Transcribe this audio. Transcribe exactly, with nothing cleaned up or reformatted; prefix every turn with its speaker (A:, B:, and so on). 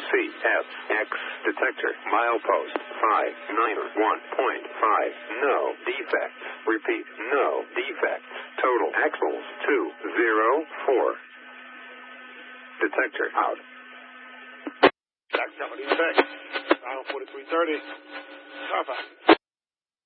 A: C S X detector milepost five nine one point five. No defects. Repeat, no defects. Total axles two zero four. Detector out.
B: Jack seventy-six. Dial forty-three thirty. Cover.